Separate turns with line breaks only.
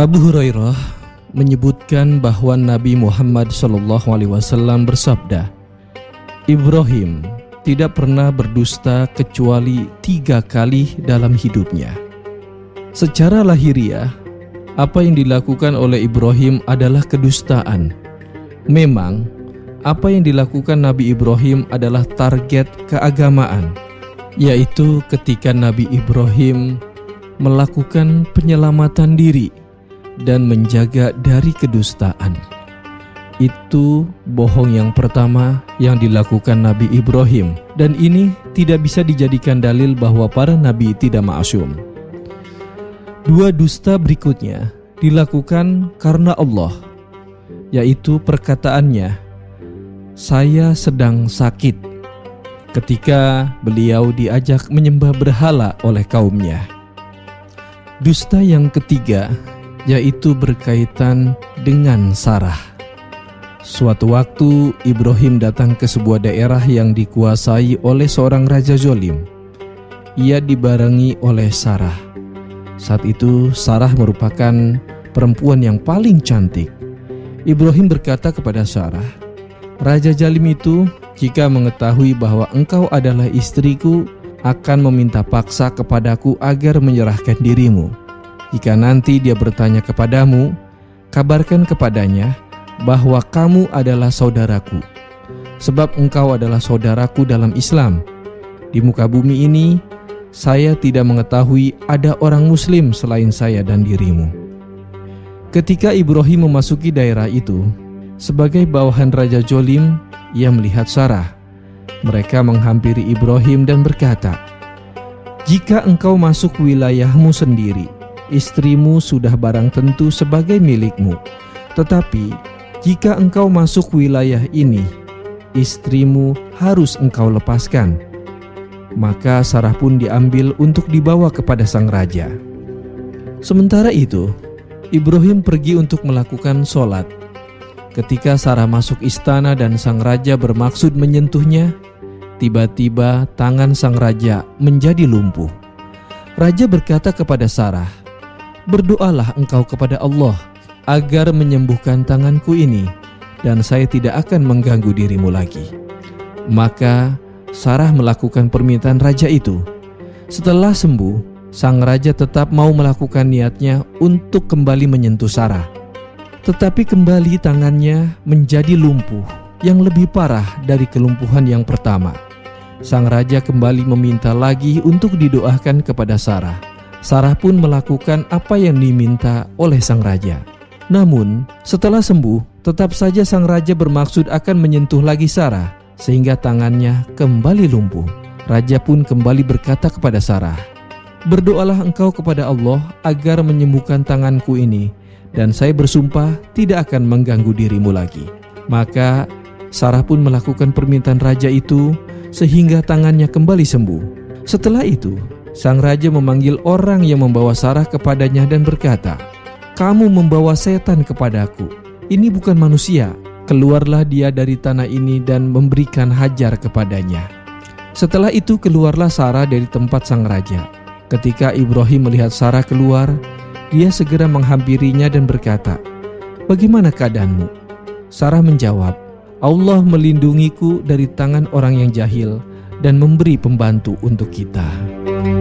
Abu Hurairah menyebutkan bahwa Nabi Muhammad SAW bersabda, Ibrahim tidak pernah berdusta kecuali 3 kali dalam hidupnya. Secara lahiriah, apa yang dilakukan oleh Ibrahim adalah kedustaan. Memang, apa yang dilakukan Nabi Ibrahim adalah target keagamaan, yaitu ketika Nabi Ibrahim melakukan penyelamatan diri dan menjaga dari kedustaan. Itu bohong yang pertama yang dilakukan Nabi Ibrahim, dan ini tidak bisa dijadikan dalil bahwa para nabi tidak ma'asum. 2 dusta berikutnya dilakukan karena Allah, yaitu perkataannya, "Saya sedang sakit," ketika beliau diajak menyembah berhala oleh kaumnya. Dusta yang ketiga yaitu berkaitan dengan Sarah. Suatu waktu Ibrahim datang ke sebuah daerah yang dikuasai oleh seorang raja zalim. Ia dibarengi oleh Sarah. Saat itu Sarah merupakan perempuan yang paling cantik. Ibrahim berkata kepada Sarah, "Raja zalim itu jika mengetahui bahwa engkau adalah istriku, akan meminta paksa kepadaku agar menyerahkan dirimu. Jika nanti dia bertanya kepadamu, kabarkan kepadanya bahwa kamu adalah saudaraku, sebab engkau adalah saudaraku dalam Islam. Di muka bumi ini, saya tidak mengetahui ada orang muslim selain saya dan dirimu." Ketika Ibrahim memasuki daerah itu, sebagai bawahan Raja Zolim, ia melihat Sarah. Mereka menghampiri Ibrahim dan berkata, "Jika engkau masuk wilayahmu sendiri, istrimu sudah barang tentu sebagai milikmu. Tetapi jika engkau masuk wilayah ini, istrimu harus engkau lepaskan." Maka Sarah pun diambil untuk dibawa kepada sang raja. Sementara itu, Ibrahim pergi untuk melakukan sholat. Ketika Sarah masuk istana dan sang raja bermaksud menyentuhnya, tiba-tiba tangan sang raja menjadi lumpuh. Raja berkata kepada Sarah, "Berdoalah engkau kepada Allah agar menyembuhkan tanganku ini, dan saya tidak akan mengganggu dirimu lagi." Maka Sarah melakukan permintaan raja itu. Setelah sembuh, sang raja tetap mau melakukan niatnya untuk kembali menyentuh Sarah. Tetapi kembali tangannya menjadi lumpuh, yang lebih parah dari kelumpuhan yang pertama. Sang raja kembali meminta lagi untuk didoakan kepada Sarah. Sarah pun melakukan apa yang diminta oleh sang raja. Namun, setelah sembuh, tetap saja sang raja bermaksud akan menyentuh lagi Sarah, sehingga tangannya kembali lumpuh. Raja pun kembali berkata kepada Sarah, "Berdoalah engkau kepada Allah agar menyembuhkan tanganku ini, dan saya bersumpah tidak akan mengganggu dirimu lagi." Maka Sarah pun melakukan permintaan raja itu, sehingga tangannya kembali sembuh. Setelah itu, sang raja memanggil orang yang membawa Sarah kepadanya dan berkata, "Kamu membawa setan kepadaku. Ini bukan manusia. Keluarlah dia dari tanah ini," dan memberikan hajar kepadanya. Setelah itu keluarlah Sarah dari tempat sang raja. Ketika Ibrahim melihat Sarah keluar, dia segera menghampirinya dan berkata, "Bagaimana keadaanmu?" Sarah menjawab, "Allah melindungiku dari tangan orang yang jahil dan memberi pembantu untuk kita."